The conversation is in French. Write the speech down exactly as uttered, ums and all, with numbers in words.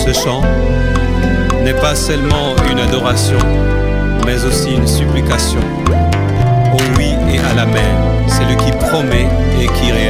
ce chant n'est pas seulement une adoration, mais aussi une supplication. Au oui et à l'amen, c'est lui qui promet